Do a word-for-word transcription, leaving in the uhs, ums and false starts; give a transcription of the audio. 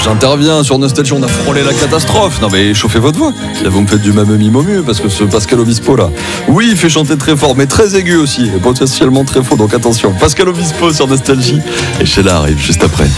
j'interviens sur Nostalgie, on a frôlé la catastrophe. Non mais chauffez votre voix. Là vous me faites du mamemi momu parce que ce Pascal Obispo là, oui il fait chanter très fort mais très aigu aussi, et potentiellement très faux, donc attention. Pascal Obispo sur Nostalgie et Sheila arrive juste après.